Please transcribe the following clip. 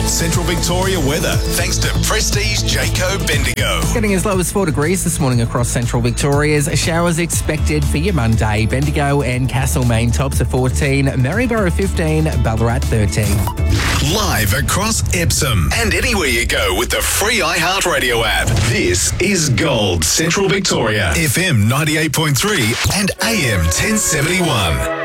Central Victoria weather, thanks to Prestige Jayco Bendigo. Getting as low as 4 degrees this morning across Central Victoria's showers expected for your Monday. Bendigo and Castlemaine tops at 14, Maryborough 15, Ballarat 13. Live across Epsom and anywhere you go with the free iHeartRadio app. This is Gold Central Victoria, FM 98.3 and AM 1071.